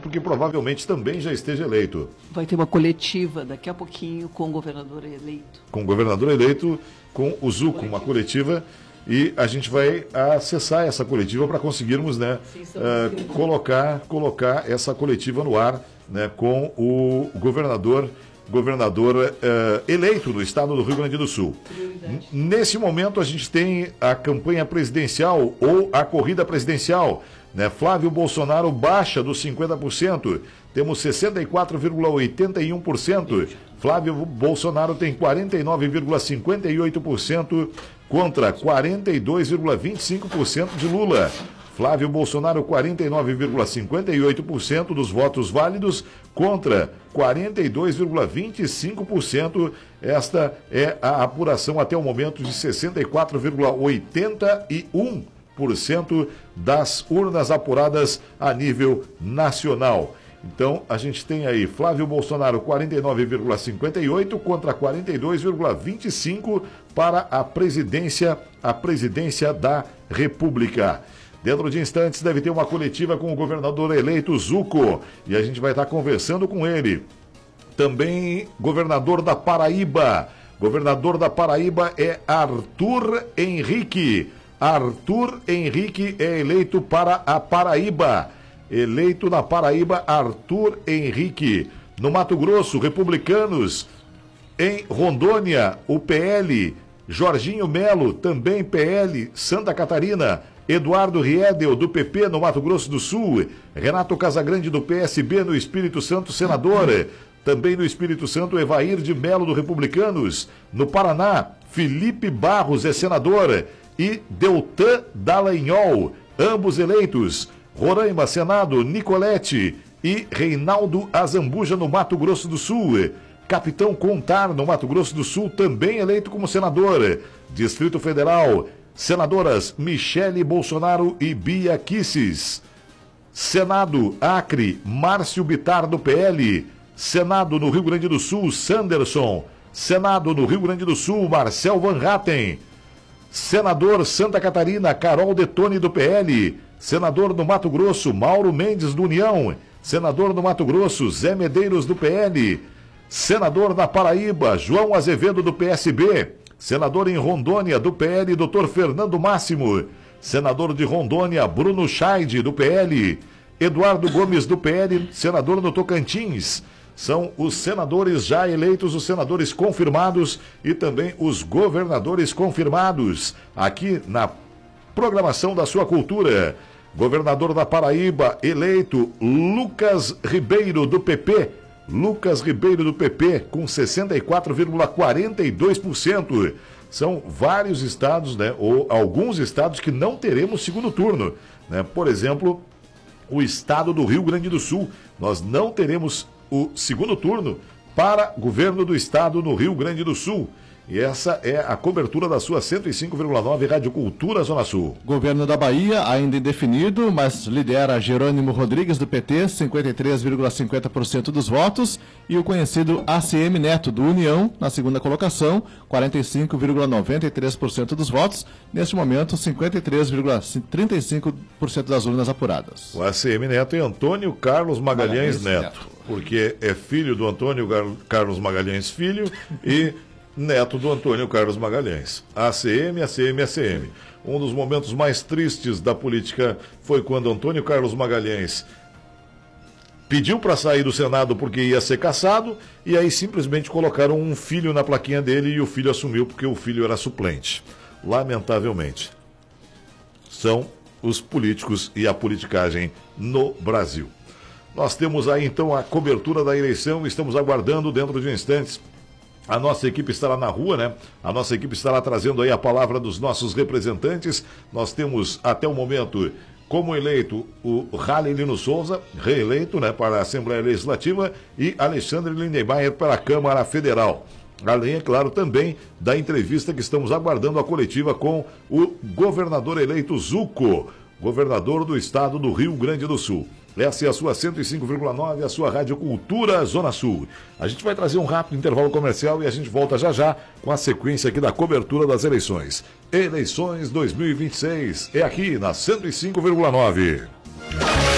porque provavelmente também já esteja eleito. Vai ter uma coletiva daqui a pouquinho com o governador eleito. Com o governador eleito, com o Zucco, uma coletiva, e a gente vai acessar essa coletiva para conseguirmos, né, colocar essa coletiva no ar, né, com o governador eleito do estado do Rio Grande do Sul. Nesse momento a gente tem a campanha presidencial ou a corrida presidencial, né? Flávio Bolsonaro baixa dos 50%, temos 64,81%. Flávio Bolsonaro tem 49,58% contra 42,25% de Lula. Flávio Bolsonaro, 49,58% dos votos válidos contra 42,25%. Esta é a apuração até o momento de 64,81% das urnas apuradas a nível nacional. Então, a gente tem aí Flávio Bolsonaro 49,58 contra 42,25 para a presidência da República. Dentro de instantes deve ter uma coletiva com o governador eleito Zucco e a gente vai estar conversando com ele. Também governador da Paraíba. Governador da Paraíba é Arthur Henrique. Arthur Henrique é eleito para a Paraíba. Eleito na Paraíba, Arthur Henrique. No Mato Grosso, republicanos. Em Rondônia, o PL, Jorginho Melo, também PL, Santa Catarina. Eduardo Riedel, do PP, no Mato Grosso do Sul. Renato Casagrande, do PSB, no Espírito Santo, senador. Também no Espírito Santo, Evair de Melo, do Republicanos. No Paraná, Felipe Barros é senador. E Deltan Dallagnol, ambos eleitos. Roraima, Senado, Nicolete e Reinaldo Azambuja, no Mato Grosso do Sul. Capitão Contar, no Mato Grosso do Sul, também eleito como senador. Distrito Federal, senadoras Michele Bolsonaro e Bia Kicis. Senado, Acre, Márcio Bittar, do PL. Senado, no Rio Grande do Sul, Sanderson. Senado, no Rio Grande do Sul, Marcel Van Hatten. Senador Santa Catarina, Carol Detone, do PL. Senador do Mato Grosso, Mauro Mendes, do União. Senador do Mato Grosso, Zé Medeiros, do PL. Senador da Paraíba, João Azevedo, do PSB. Senador em Rondônia, do PL, Dr. Fernando Máximo. Senador de Rondônia, Bruno Scheid, do PL. Eduardo Gomes, do PL, senador no Tocantins. São os senadores já eleitos, os senadores confirmados e também os governadores confirmados aqui na programação da sua cultura. Governador da Paraíba, eleito Lucas Ribeiro, do PP. Lucas Ribeiro, do PP, com 64,42%. São vários estados, né, ou alguns estados que não teremos segundo turno, né? Por exemplo, o estado do Rio Grande do Sul. Nós não teremos o segundo turno para governo do estado no Rio Grande do Sul. E essa é a cobertura da sua 105,9 Rádio Cultura Zona Sul. Governo da Bahia, ainda indefinido, mas lidera Jerônimo Rodrigues, do PT, 53,50% dos votos. E o conhecido ACM Neto, do União, na segunda colocação, 45,93% dos votos. Neste momento, 53,35% das urnas apuradas. O ACM Neto é Antônio Carlos Magalhães Neto, porque é filho do Antônio Carlos Magalhães Filho e neto do Antônio Carlos Magalhães. ACM. Um dos momentos mais tristes da política foi quando Antônio Carlos Magalhães pediu para sair do Senado porque ia ser cassado e aí simplesmente colocaram um filho na plaquinha dele e o filho assumiu porque o filho era suplente. Lamentavelmente. São os políticos e a politicagem no Brasil. Nós temos aí então a cobertura da eleição, estamos aguardando dentro de instantes. A nossa equipe estará na rua, né? A nossa equipe estará trazendo aí a palavra dos nossos representantes. Nós temos até o momento como eleito o Rally Lino Souza, reeleito, né, para a Assembleia Legislativa, e Alexandre Lindenmayer para a Câmara Federal. Além, é claro, também da entrevista que estamos aguardando a coletiva com o governador eleito Zucco, governador do estado do Rio Grande do Sul. Essa é a sua 105,9, a sua Rádio Cultura Zona Sul. A gente vai trazer um rápido intervalo comercial e a gente volta já já com a sequência aqui da cobertura das eleições. Eleições 2026 é aqui na 105,9.